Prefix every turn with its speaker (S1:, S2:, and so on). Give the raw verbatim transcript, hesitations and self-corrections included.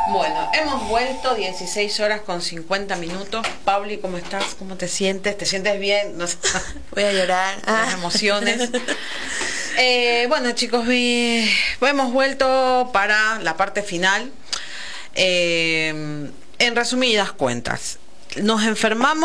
S1: Bueno, hemos vuelto, dieciséis horas con cincuenta minutos. Pauli, ¿cómo estás? ¿Cómo te sientes? ¿Te sientes bien? No sé.
S2: Voy a llorar.
S1: Las emociones. Eh, bueno, chicos, vi- hemos vuelto para la parte final. Eh, en resumidas cuentas, nos enfermamos.